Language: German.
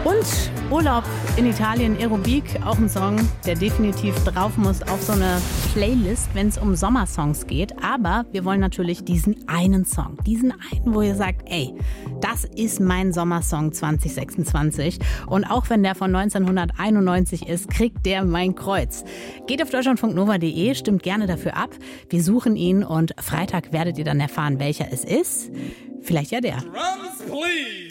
Und Urlaub in Italien, Aerobik, auch ein Song, der definitiv drauf muss auf so eine Playlist, wenn es um Sommersongs geht. Aber wir wollen natürlich diesen einen Song, wo ihr sagt, ey, das ist mein Sommersong 2026. Und auch wenn der von 1991 ist, kriegt der mein Kreuz. Geht auf deutschlandfunknova.de, stimmt gerne dafür ab. Wir suchen ihn und Freitag werdet ihr dann erfahren, welcher es ist. Vielleicht ja der. Drums, please.